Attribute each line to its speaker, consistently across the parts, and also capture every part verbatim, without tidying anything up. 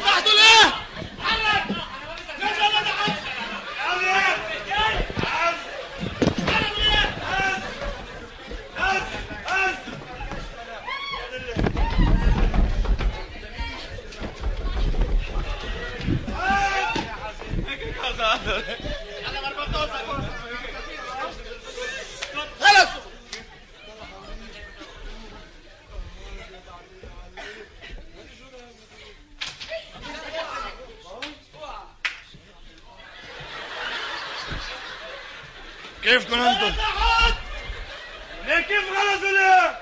Speaker 1: فتحتوا ليه؟
Speaker 2: كيفكم انتم؟ ليه كيف غلطوا ليه؟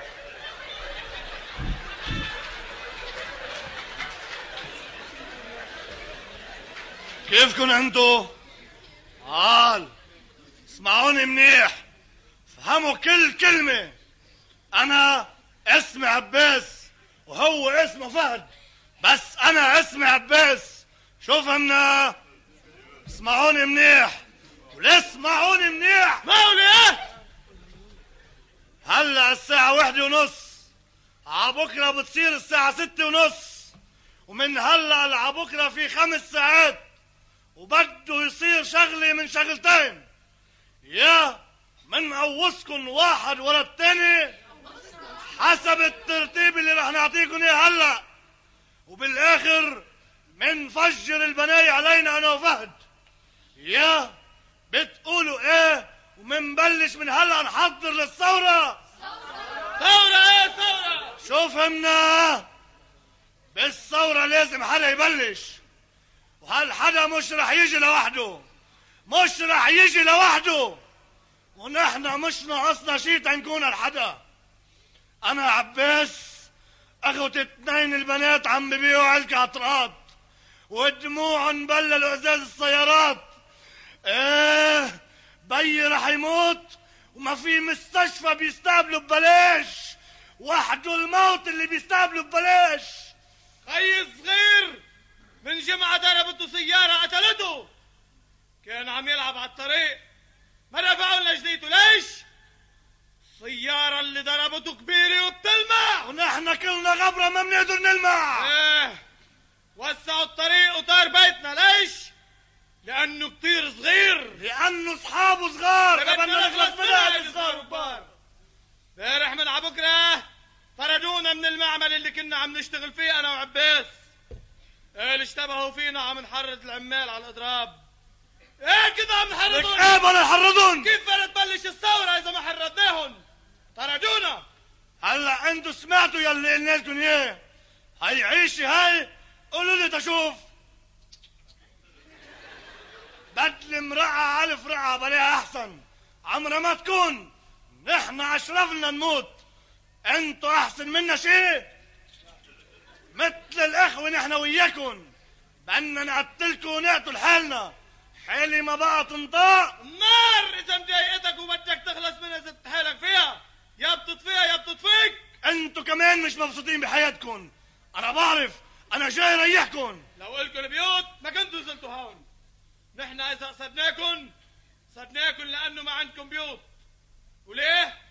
Speaker 2: كيفكم انتم؟ عال اسمعوني منيح، فهموا كل كلمة. أنا اسمي عباس وهو اسمه فهد، بس أنا اسمي عباس. شو فهمنا؟ اسمعوني منيح ولا اسمعوني منيح؟
Speaker 1: مولي ايه؟
Speaker 2: هلا الساعة واحدة ونص، عبكرة بتصير الساعة ستة ونص، ومن هلا لعبكرة في خمس ساعات، وبده يصير شغلة من شغلتين: يا من قوصكن واحد ورا التاني حسب الترتيب اللي رح نعطيكم اياه هلا، وبالاخر منفجر البناية علينا انا وفهد. يا بتقولوا ايه؟ ومنبلش من هلا نحضر للثورة.
Speaker 1: ثورة ايه ثورة؟
Speaker 2: شو فهمنا؟ بالثورة لازم حدا يبلش، وهالحدا مش رح يجي لوحده، مش رح يجي لوحده، ونحن مش ناقصنا شي تنكون الحدا. انا عباس اخوت اتنين البنات عم ببيعوا علكة عطرات ودموعن بللوا ازاز السيارات. ايه بي رح يموت وما في مستشفى بيستقبلوا ببلاش، وحده الموت اللي بيستقبلوا ببلاش.
Speaker 1: خي صغير من جمعة ضربته سيارة قتلته، كان عم يلعب على الطريق ما رفعوا لنا جديته. ليش؟ السيارة اللي ضربته كبيرة وبتلمع،
Speaker 2: ونحن كلنا غبرة ما بنقدر نلمع.
Speaker 1: ايه وسعوا الطريق وطار بيتنا. ليش؟ لأنه كتير صغير،
Speaker 2: لأنه أصحابه صغار بدنا نخلص منها الصغار
Speaker 1: كبار. امبارح من عبكرة طردونا من المعمل اللي كنا عم نشتغل فيه أنا وعباس. اللي اشتبهوا فينا عم نحرض العمال على الإضراب. ايه كده عم نحرضهم؟
Speaker 2: ايه بدنا نحرضهم؟
Speaker 1: كيف بدنا تبلش الثورة إذا ما حرضناهم؟ طردونا.
Speaker 2: هلا انتوا سمعتوا يلي قلنا لكم اياه. هي عيشي هاي قولوا لي تشوف. بدل مرقعة ألف رقعة بلاها أحسن، عمرها ما تكون. نحن أشرفنا نموت، انتوا أحسن منا شيء؟ مثل الأخوة نحن وياكم، بدنا نقتلكم ونقتل حالنا. حالي ما بقى تنطاق
Speaker 1: النار إذا مضايقتك وبدك تخلص منها زدت حالك فيها، يا بتطفيها يا بتطفيك.
Speaker 2: انتوا كمان مش مبسوطين بحياتكم، أنا بعرف، أنا جاي ريحكم.
Speaker 1: لو إلكن بيوت ما كنتوا نزلتوا هون. نحن إذا قصدناكن قصدناكن لأنه ما عندكم بيوت. وليه؟